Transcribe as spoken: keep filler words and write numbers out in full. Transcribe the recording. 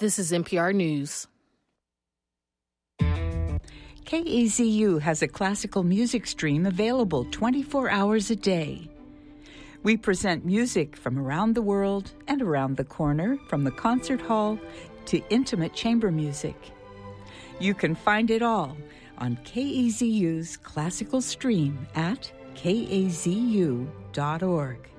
This is N P R News. K A Z U has a classical music stream available twenty-four hours a day. We present music from around the world and around the corner, from the concert hall to intimate chamber music. You can find it all on K A Z U's classical stream at k a z u dot org.